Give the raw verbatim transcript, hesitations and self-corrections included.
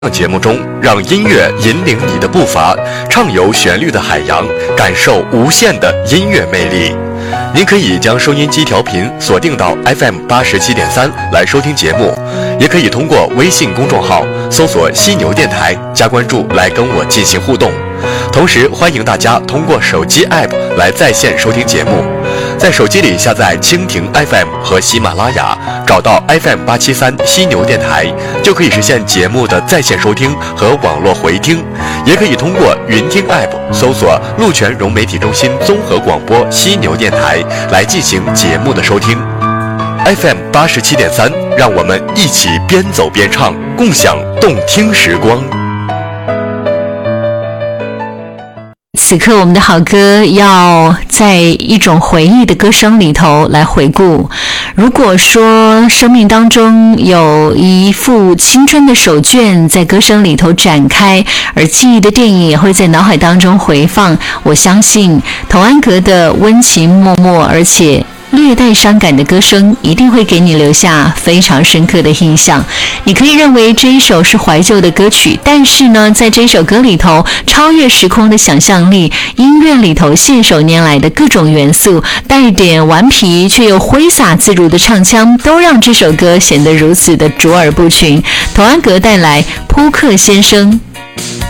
节目中，让音乐引领你的步伐，畅游旋律的海洋，感受无限的音乐魅力。您可以将收音机调频锁定到 F M 八十七点三来收听节目，也可以通过微信公众号搜索犀牛电台加关注来跟我进行互动。同时欢迎大家通过手机 App 来在线收听节目，在手机里下载蜻蜓 F M 和喜马拉雅，找到 F M 八七三犀牛电台，就可以实现节目的在线收听和网络回听。也可以通过云听 App 搜索陆泉融媒体中心综合广播犀牛电台来进行节目的收听。F M 八十七点三，让我们一起边走边唱，共享动听时光。 此刻我们的好歌要在一种回忆的歌声里头来回顾。如果说生命当中有一幅青春的手卷在歌声里头展开，而记忆的电影也会在脑海当中回放，我相信童安格的温情脉脉而且略带伤感的歌声一定会给你留下非常深刻的印象。你可以认为这一首是怀旧的歌曲，但是呢，在这首歌里头超越时空的想象力，音乐里头信手拈来的各种元素，带点顽皮却又挥洒自如的唱腔，都让这首歌显得如此的卓尔不群。童安格带来扑克先生。